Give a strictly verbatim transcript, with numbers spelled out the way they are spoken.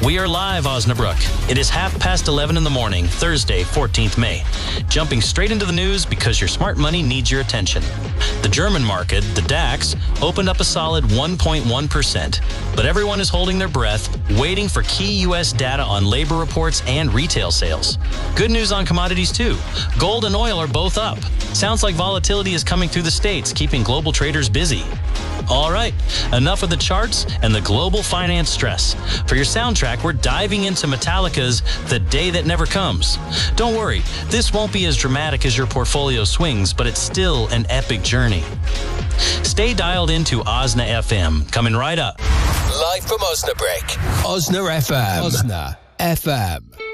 We are live, Osnabrück. It is half past eleven in the morning, Thursday, fourteenth of May. Jumping straight into the news because your smart money needs your attention. The German market, the DAX, opened up a solid one point one percent. But everyone is holding their breath, waiting for key U S data on labor reports and retail sales. Good news on commodities, too. Gold and oil are both up. Sounds like volatility is coming through the States, keeping global traders busy. All right, enough of the charts and the global finance stress. For your soundtrack, we're diving into Metallica's The Day That Never Comes. Don't worry, this won't be as dramatic as your portfolio swings, but it's still an epic journey. Stay dialed into Osna F M, coming right up. Live from Osnabrück. Osna F M. Osna F M.